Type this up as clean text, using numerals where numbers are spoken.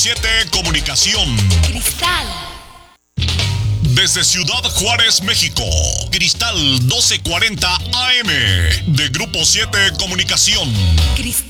7 Comunicación. Cristal. Desde Ciudad Juárez, México. Cristal 1240 AM. De Grupo 7 Comunicación. Cristal.